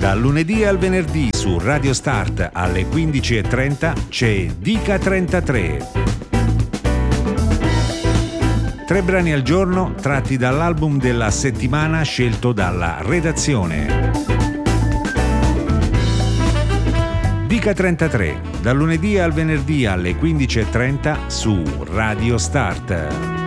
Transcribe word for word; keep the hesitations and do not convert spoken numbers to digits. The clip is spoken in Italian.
Dal lunedì al venerdì su Radio Start alle quindici e trenta c'è Dica trentatré. Tre brani al giorno tratti dall'album della settimana scelto dalla redazione. Dica trentatré, dal lunedì al venerdì alle quindici e trenta su Radio Start.